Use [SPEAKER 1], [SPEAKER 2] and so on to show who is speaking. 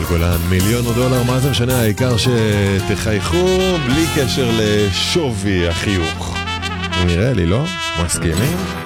[SPEAKER 1] גולן, $1,000,000, מה זה משנה? העיקר שתחייכו בלי קשר לשווי החיוך. נראה לי, לא? מסכימים?